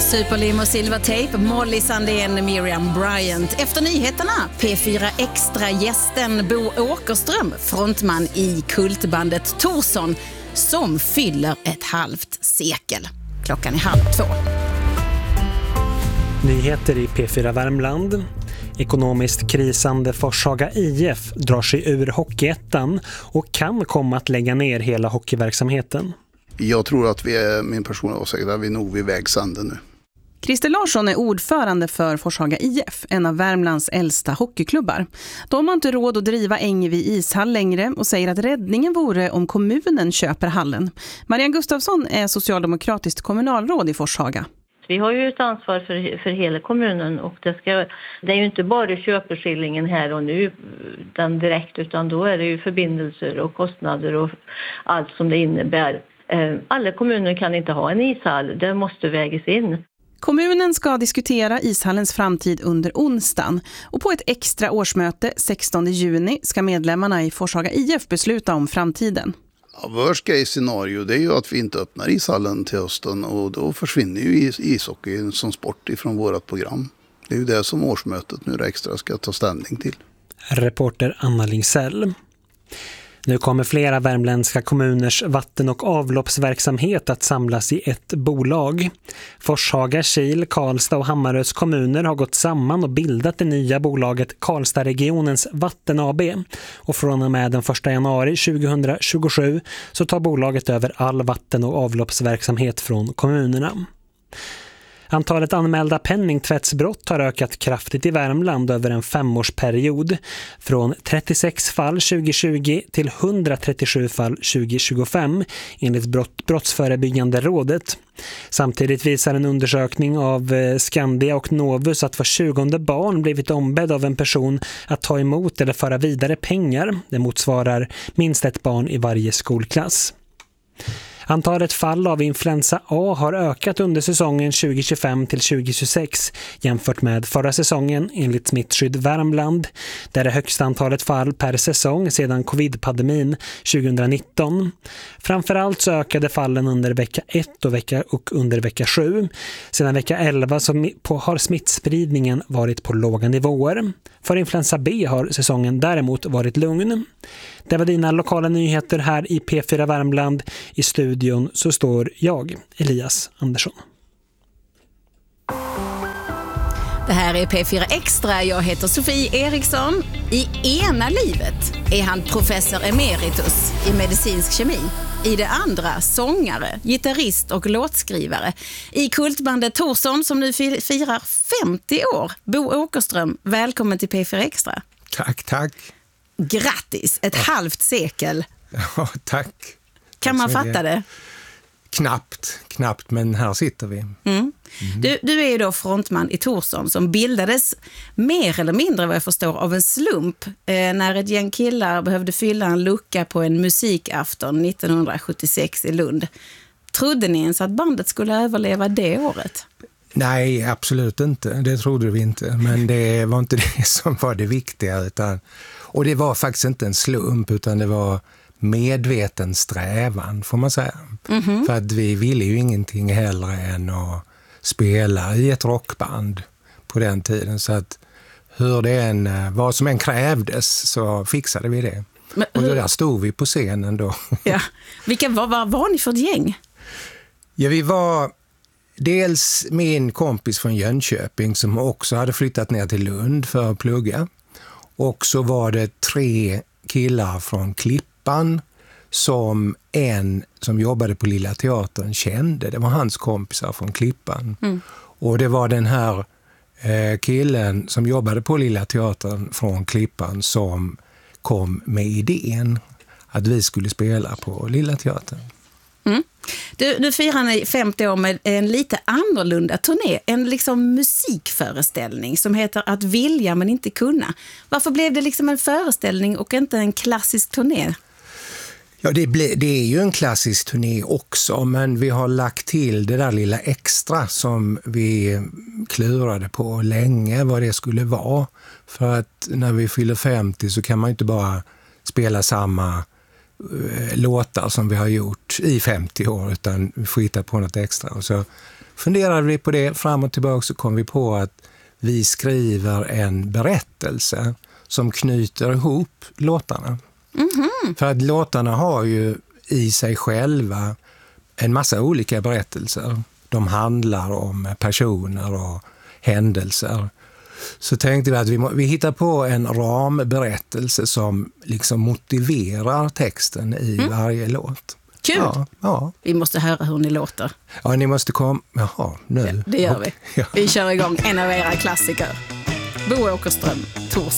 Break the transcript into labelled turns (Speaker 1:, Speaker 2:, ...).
Speaker 1: Superlim och Silvertape, Molly Sandén, Miriam Bryant. Efter nyheterna, P4 Extra-gästen Bo Åkerström, frontman i kultbandet Torsson, som fyller ett halvt sekel. Klockan är 1:30.
Speaker 2: Nyheter i P4 Värmland. Ekonomiskt krisande Forshaga IF drar sig ur Hockeyettan och kan komma att lägga ner hela hockeyverksamheten.
Speaker 3: Jag tror att vi är, min personliga åsikt, att vi är nog vid vägs ände nu.
Speaker 4: Christer Larsson är ordförande för Forshaga IF, en av Värmlands äldsta hockeyklubbar. De har inte råd att driva Ängvi ishall längre och säger att räddningen vore om kommunen köper hallen. Marianne Gustafsson är socialdemokratiskt kommunalråd i Forshaga.
Speaker 5: Vi har ju ett ansvar för hela kommunen och det är ju inte bara köpeskillingen här och nu den direkt, utan då är det ju förbindelser och kostnader och allt som det innebär. Alla kommuner kan inte ha en ishall, det måste vägas in.
Speaker 4: Kommunen ska diskutera ishallens framtid under onsdagen och på ett extra årsmöte 16 juni ska medlemmarna i Forshaga IF besluta om framtiden.
Speaker 3: Ja, worst case scenario, det är ju att vi inte öppnar ishallen till hösten och då försvinner ju ishockey som sport ifrån vårt program. Det är ju det som årsmötet nu extra ska ta ställning till.
Speaker 2: Reporter Anna Lingsell. Nu kommer flera värmländska kommuners vatten- och avloppsverksamhet att samlas i ett bolag. Forshaga, Kil, Karlstad och Hammarös kommuner har gått samman och bildat det nya bolaget Karlstad-regionens Vatten AB. Och från och med den 1 januari 2027 så tar bolaget över all vatten- och avloppsverksamhet från kommunerna. Antalet anmälda penningtvättsbrott har ökat kraftigt i Värmland över en 5-årsperiod. Från 36 fall 2020 till 137 fall 2025 enligt Brottsförebyggande rådet. Samtidigt visar en undersökning av Skandia och Novus att var 20:e barn blivit ombedd av en person att ta emot eller föra vidare pengar. Det motsvarar minst ett barn i varje skolklass. Antalet fall av influensa A har ökat under säsongen 2025 till 2026 jämfört med förra säsongen enligt Smittskydd Värmland. Det är det högsta antalet fall per säsong sedan covid-pandemin 2019. Framförallt så ökade fallen under vecka 1 och under vecka 7. Sedan vecka 11 så har smittspridningen varit på låga nivåer. För influensa B har säsongen däremot varit lugn. Det var dina lokala nyheter här i P4 Värmland. I studion så står jag, Elias Andersson.
Speaker 1: Det här är P4 Extra. Jag heter Sofie Eriksson. I ena livet är han professor emeritus i medicinsk kemi. I det andra sångare, gitarrist och låtskrivare. I kultbandet Torsson som nu firar 50 år. Bo Åkerström, välkommen till P4 Extra.
Speaker 6: Tack.
Speaker 1: Grattis, ett halvt sekel.
Speaker 6: Ja, tack.
Speaker 1: Kan man fatta det?
Speaker 6: Knappt, men här sitter vi.
Speaker 1: Du är ju då frontman i Torsson som bildades mer eller mindre vad jag förstår av en slump när ett gäng killar behövde fylla en lucka på en musikafton 1976 i Lund. Trodde ni ens att bandet skulle överleva det året?
Speaker 6: Nej, absolut inte. Det trodde vi inte. Men det var inte det som var det viktiga. Och det var faktiskt inte en slump utan det var medveten strävan får man säga. För att vi ville ju ingenting hellre än att spela i ett rockband på den tiden. Så att vad som än krävdes så fixade vi det. Och där stod vi på scenen då.
Speaker 1: Ja. Vad var ni för ett gäng?
Speaker 6: Ja, vi var dels min kompis från Jönköping som också hade flyttat ner till Lund för att plugga. Och så var det 3 killar från Klippan som en som jobbade på Lilla Teatern kände. Det var hans kompisar från Klippan. Och det var den här killen som jobbade på Lilla Teatern från Klippan som kom med idén att vi skulle spela på Lilla Teatern.
Speaker 1: Du firar ni 50 år med en lite annorlunda turné, en liksom musikföreställning som heter Att vilja men inte kunna. Varför blev det liksom en föreställning och inte en klassisk turné?
Speaker 6: Ja, det är ju en klassisk turné också, men vi har lagt till det där lilla extra som vi klurade på länge vad det skulle vara. För att när vi fyller 50 så kan man inte bara spela samma låtar som vi har gjort i 50 år utan vi får hitta på något extra. Och så funderade vi på det fram och tillbaka, så kom vi på att vi skriver en berättelse som knyter ihop låtarna. För att låtarna har ju i sig själva en massa olika berättelser. De handlar om personer och händelser. Så tänkte vi att vi hittar på en ramberättelse som liksom motiverar texten i varje låt.
Speaker 1: Kul!
Speaker 6: Ja.
Speaker 1: Vi måste höra hur ni låter.
Speaker 6: Ja, ni måste komma. Jaha, nu.
Speaker 1: Det gör vi.
Speaker 6: Ja.
Speaker 1: Vi kör igång en av era klassiker. Bo Åkerström, Tors